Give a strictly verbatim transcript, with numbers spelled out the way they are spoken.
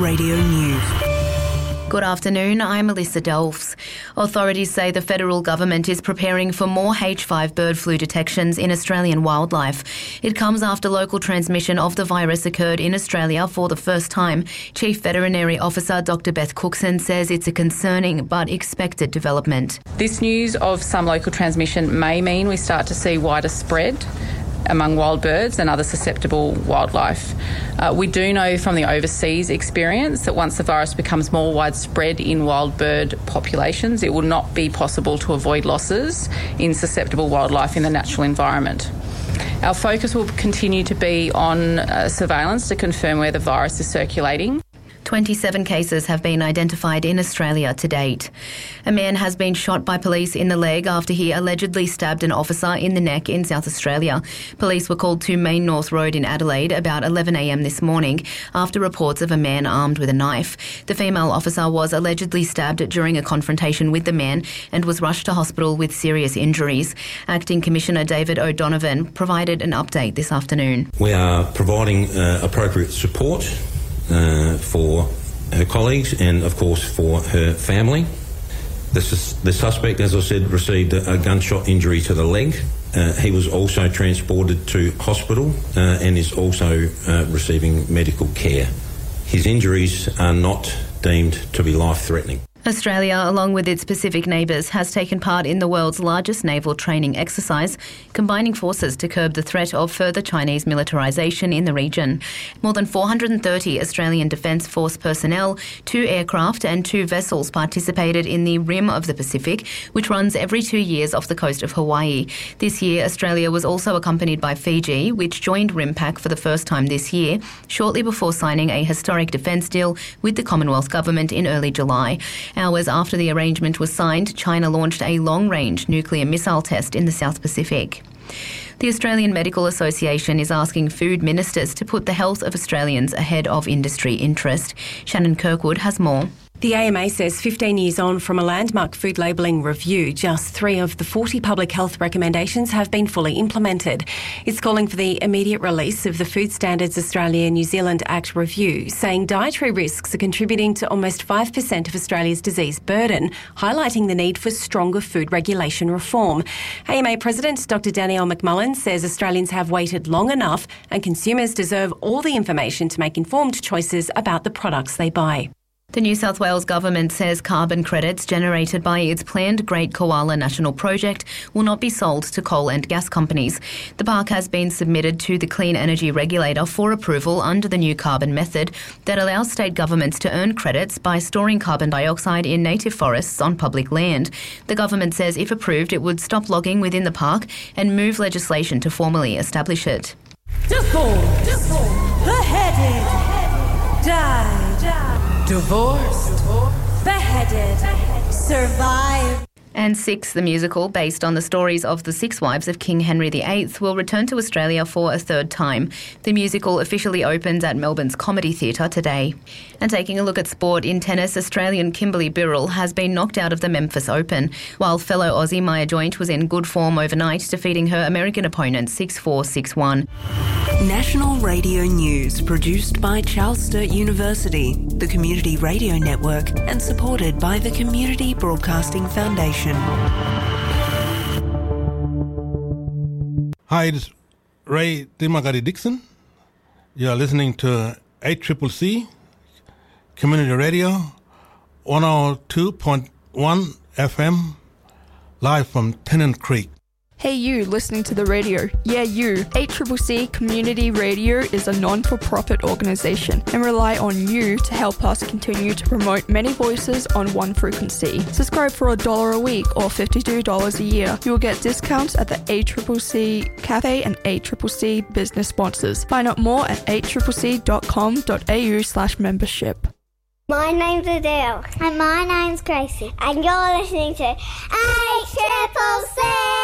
Radio News. Good afternoon, I'm Melissa Dolphs. Authorities say the federal government is preparing for more H five bird flu detections in Australian wildlife. It comes after local transmission of the virus occurred in Australia for the first time. Chief Veterinary Officer Doctor Beth Cookson says it's a concerning but expected development. This news of some local transmission may mean we start to see wider spread among wild birds and other susceptible wildlife. Uh, we do know from the overseas experience that once the virus becomes more widespread in wild bird populations, it will not be possible to avoid losses in susceptible wildlife in the natural environment. Our focus will continue to be on uh, surveillance to confirm where the virus is circulating. twenty-seven cases have been identified in Australia to date. A man has been shot by police in the leg after he allegedly stabbed an officer in the neck in South Australia. Police were called to Main North Road in Adelaide about eleven a m this morning after reports of a man armed with a knife. The female officer was allegedly stabbed during a confrontation with the man and was rushed to hospital with serious injuries. Acting Commissioner David O'Donovan provided an update this afternoon. We are providing uh, appropriate support Uh, for her colleagues and, of course, for her family. The, sus- the suspect, as I said, received a, a gunshot injury to the leg. Uh, he was also transported to hospital uh, and is also uh, receiving medical care. His injuries are not deemed to be life-threatening. Australia, along with its Pacific neighbours, has taken part in the world's largest naval training exercise, combining forces to curb the threat of further Chinese militarisation in the region. More than four hundred thirty Australian Defence Force personnel, two aircraft and two vessels participated in the Rim of the Pacific, which runs every two years off the coast of Hawaii. This year, Australia was also accompanied by Fiji, which joined RIMPAC for the first time this year, shortly before signing a historic defence deal with the Commonwealth Government in early July. Hours after the arrangement was signed, China launched a long-range nuclear missile test in the South Pacific. The Australian Medical Association is asking food ministers to put the health of Australians ahead of industry interest. Shannon Kirkwood has more. The A M A says fifteen years on from a landmark food labelling review, just three of the forty public health recommendations have been fully implemented. It's calling for the immediate release of the Food Standards Australia New Zealand Act review, saying dietary risks are contributing to almost five percent of Australia's disease burden, highlighting the need for stronger food regulation reform. A M A President Doctor Danielle McMullen says Australians have waited long enough and consumers deserve all the information to make informed choices about the products they buy. The New South Wales Government says carbon credits generated by its planned Great Koala National Project will not be sold to coal and gas companies. The park has been submitted to the Clean Energy Regulator for approval under the new carbon method that allows state governments to earn credits by storing carbon dioxide in native forests on public land. The government says if approved, it would stop logging within the park and move legislation to formally establish it. Divorced, beheaded, died, divorced, beheaded, survived. And Six, the musical, based on the stories of the six wives of King Henry the Eighth, will return to Australia for a third time. The musical officially opens at Melbourne's Comedy Theatre today. And taking a look at sport, in tennis, Australian Kimberly Birrell has been knocked out of the Memphis Open, while fellow Aussie Maya Joint was in good form overnight, defeating her American opponent six four, six one. National Radio News, produced by Charles Sturt University, the Community Radio Network, and supported by the Community Broadcasting Foundation. Hi, it's Ray Dimagari Dixon. You're listening to eight C C C Community Radio, one oh two point one F M, live from Tennant Creek. Hey you, listening to the radio. Yeah, you. eight C C C Community Radio is a non-for-profit organisation and rely on you to help us continue to promote many voices on one frequency. Subscribe for a dollar a week or fifty-two dollars a year. You will get discounts at the eight C C C Cafe and eight C C C business sponsors. Find out more at eight c c c dot com dot a u slash membership. My name's Adele. And my name's Gracie. And you're listening to eight C C C